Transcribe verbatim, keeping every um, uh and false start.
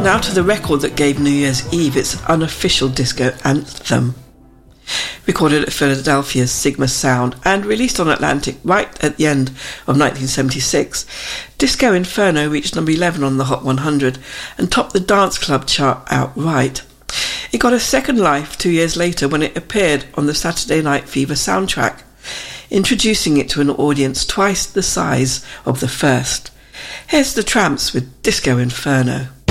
Now to the record that gave New Year's Eve its unofficial disco anthem. Recorded at Philadelphia's Sigma Sound and released on Atlantic right at the end of nineteen seventy-six, Disco Inferno reached number eleven on the Hot one hundred and topped the dance club chart outright. It got a second life two years later when it appeared on the Saturday Night Fever soundtrack, introducing it to an audience twice the size of the first. Here's the Tramps with Disco Inferno.